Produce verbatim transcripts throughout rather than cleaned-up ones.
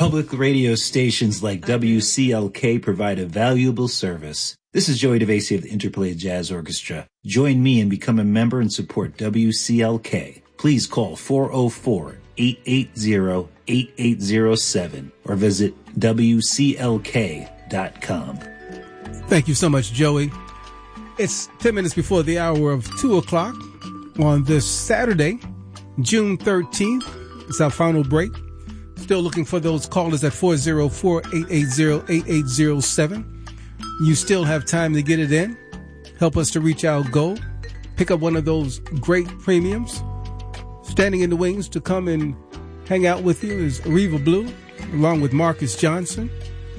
Public radio stations like W C L K provide a valuable service. This is Joey DeVacy of the Interplay Jazz Orchestra. Join me and become a member and support W C L K. Please call four oh four, eight eight zero, eight eight zero seven or visit W C L K dot com. Thank you so much, Joey. It's ten minutes before the hour of two o'clock on this Saturday, June thirteenth. It's our final break. Still looking for those callers at four oh four, eight eight zero, eight eight zero seven. You still have time to get it in. Help us to reach our goal. Pick up one of those great premiums. Standing in the wings to come and hang out with you is Reva Blue, along with Marcus Johnson.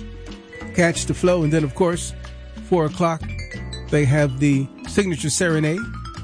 Catch the flow. And then, of course, four o'clock, they have the signature serenade.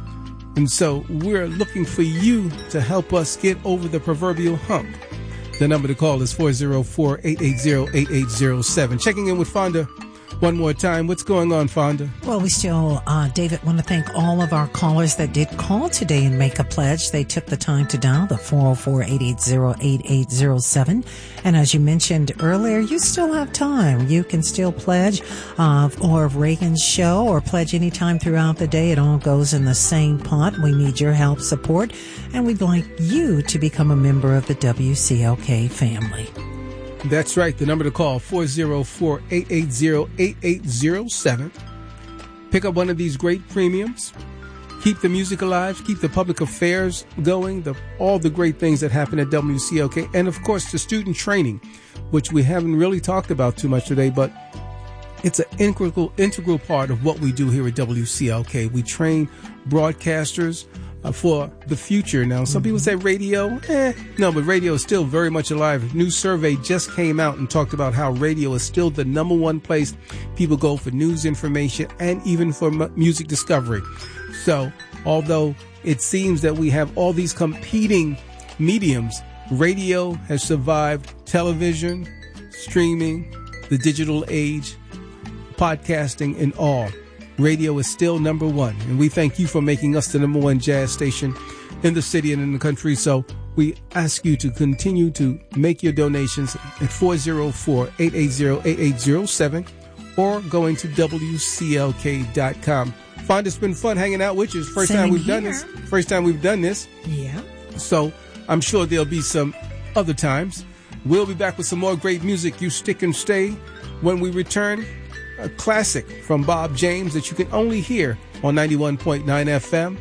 And so we're looking for you to help us get over the proverbial hump. The number to call is four oh four, eight eight zero, eight eight zero seven. Checking in with Fonda one more time. What's going on, Fonda? Well, we still, uh, David, want to thank all of our callers that did call today and make a pledge. They took the time to dial the four oh four, eight eight zero, eight eight zero seven. And as you mentioned earlier, you still have time. You can still pledge uh, or Reagan's show or pledge anytime throughout the day. It all goes in the same pot. We need your help, support, and we'd like you to become a member of the W C L K family. That's right. The number to call, four oh four, eight eight zero, eight eight zero seven. Pick up one of these great premiums. Keep the music alive. Keep the public affairs going. The, all the great things that happen at W C L K. And, of course, the student training, which we haven't really talked about too much today, but it's an integral, integral part of what we do here at W C L K. We train broadcasters Uh, for the future. Now, some people say radio, eh, no, but radio is still very much alive. A new survey just came out and talked about how radio is still the number one place people go for news information and even for m- music discovery. So, although it seems that we have all these competing mediums, radio has survived television, streaming, the digital age, podcasting, and all. Radio is still number one, and we thank you for making us the number one jazz station in the city and in the country. So we ask you to continue to make your donations at four oh four, eight eight zero, eight eight zero seven or going to W C L K dot com. Fonda, it's been fun hanging out with you. It's the first Same time we've here. done this. First time we've done this. Yeah. So I'm sure there'll be some other times. We'll be back with some more great music. You stick and stay. When we return, a classic from Bob James that you can only hear on ninety-one point nine F M,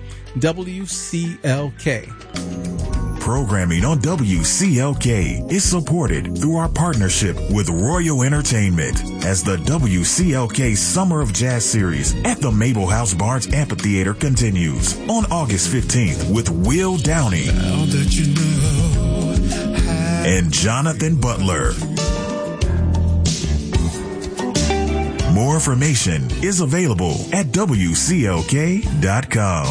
W C L K. Programming on W C L K is supported through our partnership with Royal Entertainment as the W C L K Summer of Jazz Series at the Mabel House Barnes Amphitheater continues on August fifteenth with Will Downey Now that you know how and Jonathan Butler. More information is available at W C L K dot com.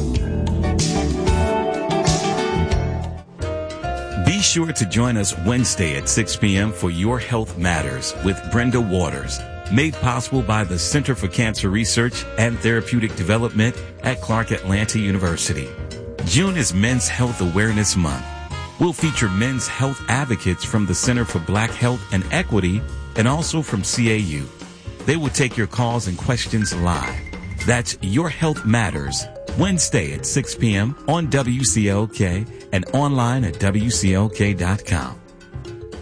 Be sure to join us Wednesday at six p.m. for Your Health Matters with Brenda Waters, made possible by the Center for Cancer Research and Therapeutic Development at Clark Atlanta University. June is Men's Health Awareness Month. We'll feature men's health advocates from the Center for Black Health and Equity and also from C A U. They will take your calls and questions live. That's Your Health Matters, Wednesday at six p.m. on W C L K and online at W C L K dot com.